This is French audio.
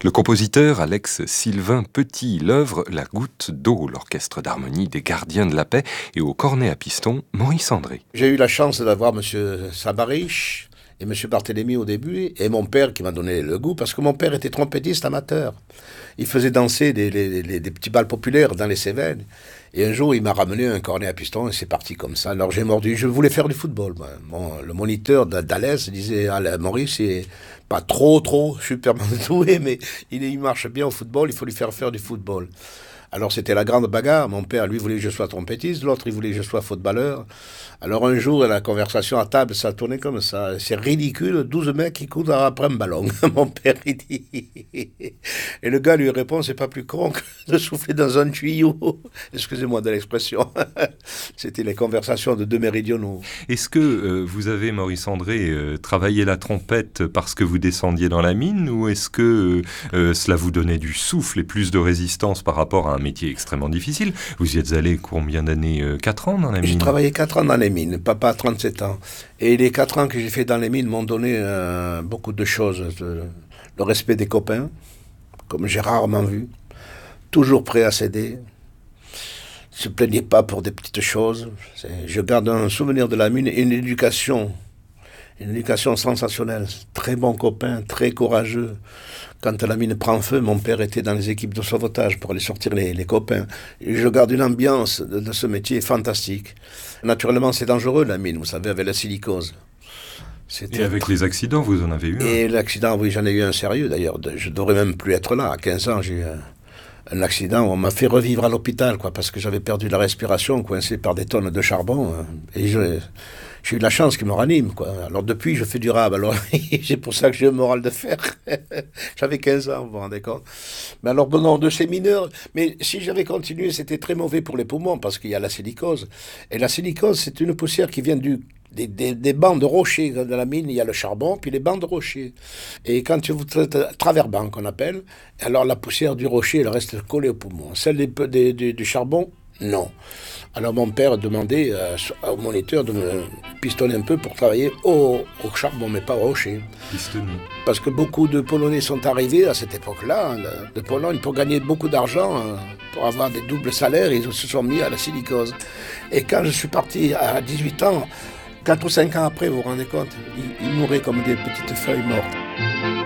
Le compositeur Alex Sylvain Petit, l'œuvre La Goutte d'eau, l'orchestre d'harmonie des Gardiens de la Paix, et au cornet à piston, Maurice André. J'ai eu la chance d'avoir M. Sabarich et M. Barthélémy au début, et mon père qui m'a donné le goût, parce que mon père était trompettiste amateur. Il faisait danser des petits bals populaires dans les Cévennes. Et un jour, il m'a ramené un cornet à piston et c'est parti comme ça. Alors j'ai mordu. Je voulais faire du football. Le moniteur d'Alès disait Maurice, il est pas trop super doué, mais il marche bien au football, il faut lui faire du football. Alors c'était la grande bagarre. Mon père, lui, voulait que je sois trompettiste, l'autre, il voulait que je sois footballeur. Alors un jour, la conversation à table, ça tournait comme ça. C'est ridicule, 12 mecs qui courent après un ballon. Mon père, il dit... Et le gars lui répond, c'est pas plus con que de souffler dans un tuyau. Excusez-moi de l'expression. C'était les conversations de deux méridionaux. Est-ce que vous avez, Maurice André, travaillé la trompette parce que vous descendiez dans la mine, ou est-ce que cela vous donnait du souffle et plus de résistance par rapport à un métier extrêmement difficile? Vous y êtes allé combien d'années? 4 ans dans la mine? J'ai travaillé 4 ans dans les mines, papa a 37 ans. Et les 4 ans que j'ai fait dans les mines m'ont donné beaucoup de choses. Le respect des copains, comme j'ai rarement vu. Toujours prêt à céder. Ne se plaignez pas pour des petites choses. Je garde un souvenir de la mine et une éducation sensationnelle. Très bon copain, très courageux. Quand la mine prend feu, mon père était dans les équipes de sauvetage pour aller sortir les copains. Et je garde une ambiance de ce métier fantastique. Naturellement, c'est dangereux la mine, vous savez, avec la silicose. Et avec les accidents, vous en avez eu un? Et l'accident, oui, j'en ai eu un sérieux d'ailleurs. Je ne devrais même plus être là. À 15 ans, j'ai eu un accident où on m'a fait revivre à l'hôpital, parce que j'avais perdu la respiration, coincé par des tonnes de charbon. Et j'ai eu de la chance qu'il me ranime, Alors depuis, je fais du rab. Alors c'est pour ça que j'ai un moral de fer. J'avais 15 ans, vous vous rendez compte. Mais alors, bon, non, de ces mineurs. Mais si j'avais continué, c'était très mauvais pour les poumons, parce qu'il y a la silicose. Et la silicose, c'est une poussière qui vient des bancs de rochers de la mine. Il y a le charbon, puis les bancs de rochers. Et quand vous travers banc, qu'on appelle, alors la poussière du rocher, elle reste collée au poumon. Celle du charbon, non. Alors mon père demandait au moniteur de me pistonner un peu pour travailler au charbon, mais pas au rocher. Pistonner. Parce que beaucoup de Polonais sont arrivés à cette époque-là, de Pologne, pour gagner beaucoup d'argent, pour avoir des doubles salaires, ils se sont mis à la silicose. Et quand je suis parti à 18 ans, 4 ou 5 ans après, vous vous rendez compte, ils mouraient comme des petites feuilles mortes.